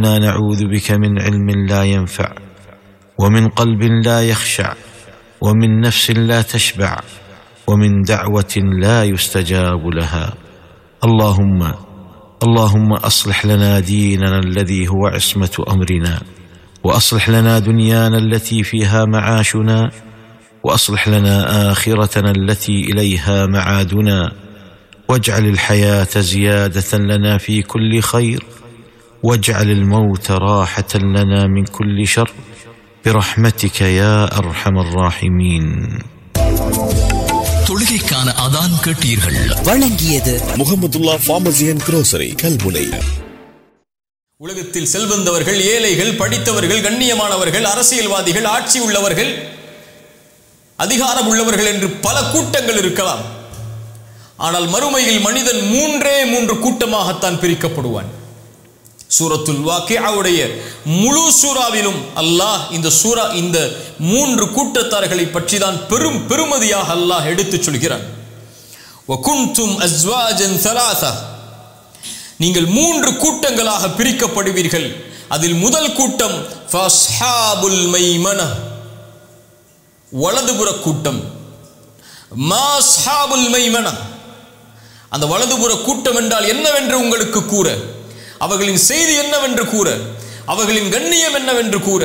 إنا نعوذ بك من علم لا ينفع ومن قلب لا يخشع ومن نفس لا تشبع ومن دعوة لا يستجاب لها. اللهم أصلح لنا ديننا الذي هو عصمة أمرنا، وأصلح لنا دنيانا التي فيها معاشنا، وأصلح لنا آخرتنا التي إليها معادنا، واجعل الحياة زيادة لنا في كل خير، واجعل الموت راحة لنا من كل شر، برحمتك يا أرحم الراحمين. தொழுகைக்கான அதான் கேட்டீர்கள். வழங்கியது Mahmudullah pharmacy and grocery, Kalmunai. உலகத்தில் செல்வந்தவர்கள், ஏழைகள், படித்தவர்கள், கண்ணியமானவர்கள், அரசியல்வாதிகள், ஆட்சி உள்ளவர்கள், அதிகாரம் உள்ளவர்கள் என்று பல கூட்டங்கள் இருக்கலாம். ஆனால் மறுமையில் மனிதன் மூன்று கூட்டமாகத்தான் பிரிக்கப்படுவான். சூரத்துல் வாக்கியாவுடைய முழு சூறாவிலும் அல்லாஹ் இந்த மூன்று கூட்டத்தார்களை பற்றி தான் பெருமதியாக அல்லாஹ் எடுத்துச் சொல்கிறான். வகுந்தும் அஸ்வாஜன் ஸலாஸா, நீங்கள் மூன்று கூட்டங்களாக பிரிக்கப்படுவீர்கள். அதில் முதல் கூட்டம் ஃபஸ்ஹாபுல் மைமனா, வலதுபுற கூட்டம். மாஸ்ஹாபுல் மைமனா, அந்த வலதுபுற கூட்டம் என்றால் என்னவென்று உங்களுக்கு கூற, அவர்களின் செய்தி என்னவென்று கூற, அவர்களின் கண்ணியம் என்னவென்று கூற,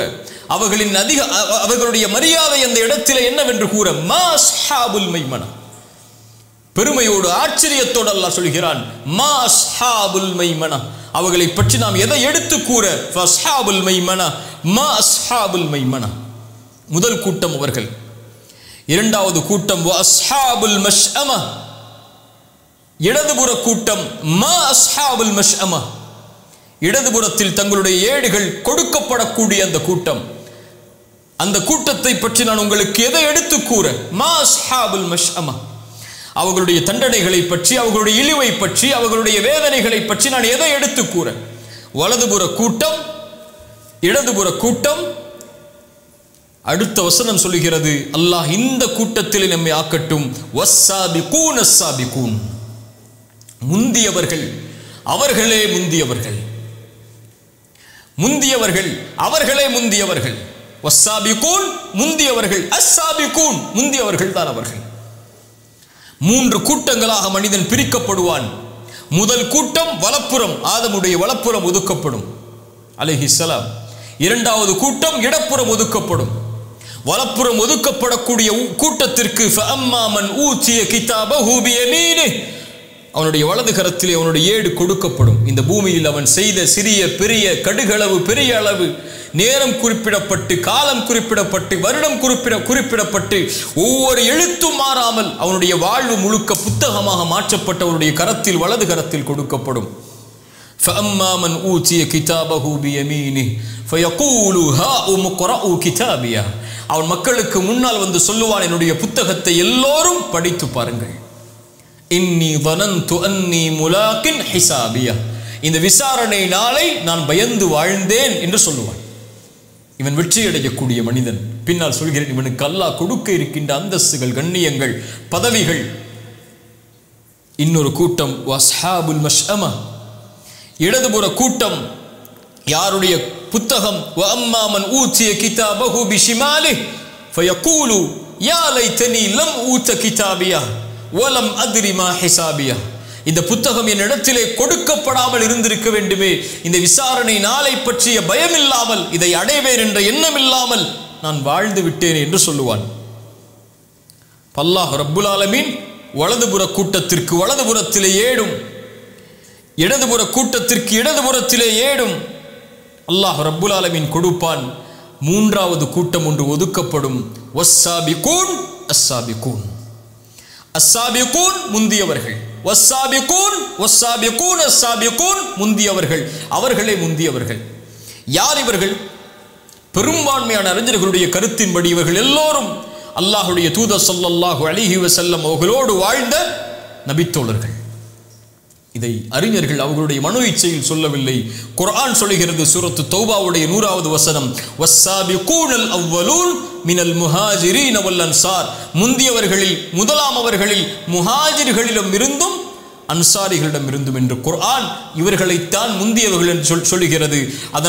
அவர்களுடைய மரியாதை அந்த இடத்திலே என்னவென்று கூற. மாஸ்ஹாபுல் மைமனா, பெருமையோடு ஆச்சரியத்தோடு அல்லாஹ் சொல்கிறான். மாஸ்ஹாபுல் மைமனா, அவர்களை பற்றி நாம் எதை எடுத்து கூற. ஃபஸ்ஹாபுல் மைமனா, மாஸ்ஹாபுல் மைமனா, முதல் கூட்டம் அவர்கள். இரண்டாவது கூட்டம் வஸ்ஹாபுல் மஷ்அமா, இடதுபுற கூட்டம். மா அஸ்ஹாபுல் மஷ்அமா, இடதுபுறத்தில் தங்களுடைய ஏடுகள் கொடுக்கப்படக்கூடிய அந்த கூட்டம். அந்த கூட்டத்தை பற்றி நான் உங்களுக்கு எதை எடுத்து கூற. மா அஸ்ஹாபுல் மஷ்அமா, அவர்களுடைய தண்டனைகளை பற்றி, அவர்களுடைய இழிவை பற்றி, அவர்களுடைய வேதனைகளை பற்றி நான் எதை எடுத்து கூற. வலதுபுற கூட்டம், இடதுபுற கூட்டம். அடுத்த வசனம் சொல்லுகிறது, அல்லாஹ் இந்த கூட்டத்தில் நம்மை ஆக்கட்டும். வஸ்ஸாபிகூன் அஸ்ஸாபிகூன், முந்தியவர்கள், அவர்களே முந்தியவர்கள், முந்தியவர்கள், அவர்களே முந்தியவர்கள். வஸ்ஸாபிகூன், முந்தியவர்கள். அஸ்ஸாபிகூன், முந்தியவர்கள் தான் அவர்கள். மூன்று கூட்டங்களாக மனிதன் பிரிக்கப்படுவான். முதல் கூட்டம் வலப்புறம், ஆதமுடைய வலப்புறம் ஒதுக்கப்படும் அலைஹிஸ்ஸலாம். இரண்டாவது கூட்டம் இடப்புறம் ஒதுக்கப்படும். வலப்புறம் ஒதுக்கப்படக்கூடிய கூட்டத்திற்கு ஃபஅம்மா மன் ஊதிய கிதாபஹு பியமீனிஹி, அவனுடைய வலது கரத்திலே அவனுடைய ஏடு கொடுக்கப்படும். இந்த பூமியில் அவன் செய்த சிறிய பெரிய கடுகளவு, பெரிய அளவு, நேரம் குறிப்பிடப்பட்டு, காலம் குறிப்பிடப்பட்டு, வருடம் குறிப்பிடப்பட்டு, ஒவ்வொரு எழுத்தும் மாறாமல் அவனுடைய வாழ்வு முழுக்க புத்தகமாக மாற்றப்பட்ட அவனுடைய கரத்தில், வலது கரத்தில் கொடுக்கப்படும். فَأَمَّا مَنْ أُوتِيَ كِتَابَهُ بِيَمِينِهِ فَيَقُولُ هَاؤُمُ اقْرَءُوا كِتَابِيَهْ, அவன் மக்களுக்கு முன்னால் வந்து சொல்லுவான், என்னுடைய புத்தகத்தை எல்லோரும் படித்து பாருங்கள். இன்னி வனந்து அன்னி முலாக்கின் ஹிசாபியா, இந்த விசாரணை நாளை நான் பயந்து வாழ்ந்தேன் என்று சொல்லுவான். இவன் வெற்றி அடையக்கூடிய மனிதன். பின்னால் சொல்கிறேன், இவனுக்கு அல்லாஹ் கொடுக்க இருக்கின்ற அந்தஸ்துகள், கண்ணியங்கள், பதவிகள். இன்னொரு கூட்டம் வஸ்ஹாபுல் மஷ்அமா, இடதுபுற கூட்டம். யாருடைய புத்தகம் வஅம்மா மன் ஊதிய கிதாபஹு பிஷிமாலிஹி ஃபயகூலு யா லைதனி லம் ஊத கிதாபியா வலம் அத்ரி மா ஹிசாபியா, இந்த புத்தகம் என் இடத்திலே கொடுக்கப்படாமல் இருந்திருக்க வேண்டுமே, இந்த விசாரணை நாளை பற்றிய பயம் இல்லாமல், இதை அடைவேன் என்ற எண்ணம் இல்லாமல் நான் வாழ்ந்து விட்டேன் என்று சொல்லுவான். அல்லாஹ் ரப்புல் ஆலமீன் வலதுபுற கூட்டத்திற்கு வலதுபுறத்திலே ஏடும், இடதுபுற கூட்டத்திற்கு இடதுபுறத்திலே ஏடும் அல்லாஹ் ரப்புல் ஆலமீன் கொடுப்பான். மூன்றாவது கூட்டம் ஒன்று ஒதுக்கப்படும். வஸ்ஸாபிகூன் அஸ்ஸாபிகூன், அஸ்ஸாபிகூன் முந்தியவர்கள், வஸ்ஸாபிகூன் வஸ்ஸாபிகூன் அஸ்ஸாபிகூன் முந்தியவர்கள், அவர்களே முந்தியவர்கள். யார் இவர்கள்? பெரும்பான்மையான அறிஞர்களுடைய கருத்தின்படி இவர்கள் எல்லோரும் அல்லாஹ்வுடைய தூதர் ஸல்லல்லாஹு அலைஹி வஸல்லம் அவர்களோடு வாழ்ந்த நபித்தோழர்கள். இதை அறிஞர்கள் அவர்களுடைய மனோ இச்சையில் சொல்லவில்லை. குர்ஆன் சொல்கிறது, சூரத்து தௌபாவுடைய 100வது வசனம், வஸ்ஸாபிகூனல் அவ்வலூன் மினல் முஹாஜிரீன வல் அன்சார், முந்தியவர்களில் முதலாமவர்களில் முஹாஜிர்களிடம் இருந்தும் அன்சாரிகளிடம் இருந்தும் என்று குர்ஆன் இவர்களைத்தான் முந்தியவர்கள் என்று சொல்லுகிறது.